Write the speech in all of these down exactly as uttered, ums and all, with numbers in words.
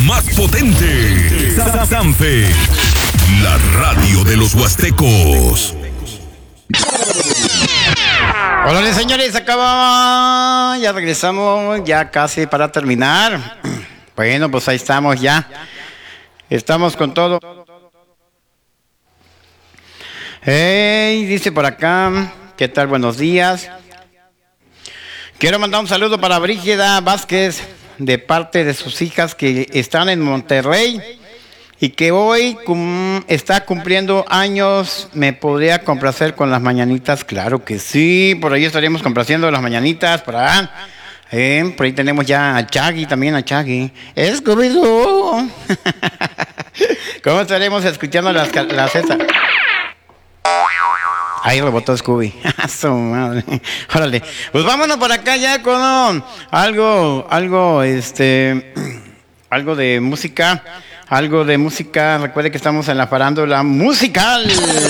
más potente. Sa- Sanfe, la radio de los huastecos. Hola señores, acabamos, ya regresamos, ya casi para terminar. Bueno, pues ahí estamos ya. Estamos con todo. Hey, dice por acá, ¿qué tal? Buenos días. Quiero mandar un saludo para Brígida Vázquez, de parte de sus hijas que están en Monterrey y que hoy cum, está cumpliendo años. ¿Me podría complacer con las mañanitas? Claro que sí, por ahí estaríamos complaciendo las mañanitas, para... Eh, por ahí tenemos ya a Chaggy, también a Chaggy. ¡Scooby-Doo! ¿Cómo estaremos escuchando las, las esas? Ahí rebotó Scooby. Su madre. Órale. Pues vámonos por acá ya con um, algo, algo, este, algo de música. Algo de música. Recuerde que estamos en la farándula musical.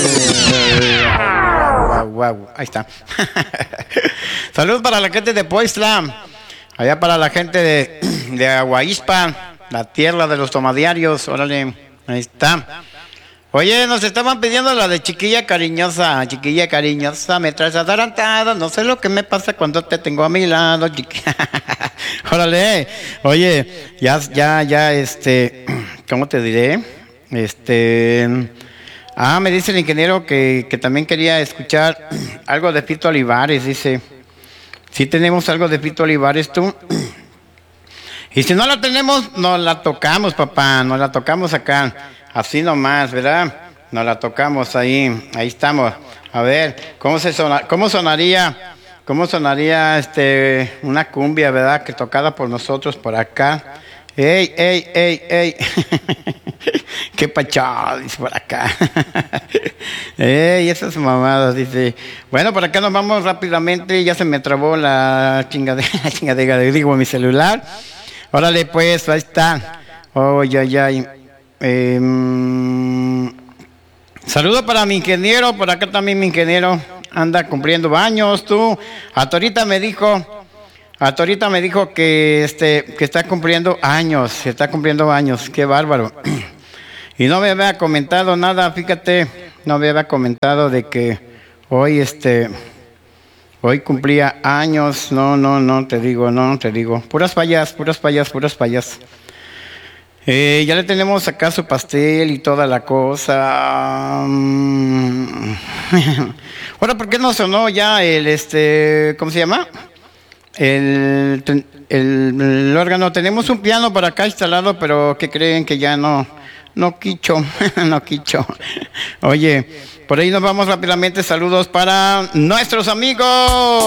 Wow, wow. Ahí está. Saludos para la gente de Puebla. Allá para la gente de, de Aguaispa, la tierra de los tomadiarios. Órale. Ahí está. Oye, nos estaban pidiendo la de chiquilla cariñosa, chiquilla cariñosa, me traes atarantada, no sé lo que me pasa cuando te tengo a mi lado, chiquilla. Órale, oye, ya, ya, ya, este, ¿cómo te diré? Este, ah, me dice el ingeniero que, que también quería escuchar algo de Fito Olivares, dice. ¿Sí tenemos algo de Fito Olivares tú? Y si no la tenemos, nos la tocamos, papá, nos la tocamos acá. Así nomás, ¿verdad? Nos la tocamos ahí, ahí estamos. A ver, ¿cómo se sona, cómo sonaría, cómo sonaría este una cumbia, ¿verdad? Que tocada por nosotros por acá. ¡Ey, ey, ey, ey! ¡Qué pachado! Dice por acá. ¡Ey, esas mamadas! Dice. Bueno, por acá nos vamos rápidamente. Ya se me trabó la chingadera, la chingadera, digo, mi celular. Órale, pues, ahí está. Oh, ya, ya. Eh, saludo para mi ingeniero, por acá también mi ingeniero anda cumpliendo años, tú. A Torita me dijo, a Torita me dijo que este, que está cumpliendo años, que está cumpliendo años, qué bárbaro. Y no me había comentado nada, fíjate, no me había comentado de que hoy este, hoy cumplía años, no, no, no, te digo, no, te digo, puras fallas, puras fallas, puras fallas. Eh, ya le tenemos acá su pastel y toda la cosa. Bueno, ¿por qué no sonó ya el, este, ¿cómo se llama? El, el, el órgano. Tenemos un piano por acá instalado, pero ¿qué creen? Que ya no, no quicho, no quicho. Oye, por ahí nos vamos rápidamente. Saludos para nuestros amigos.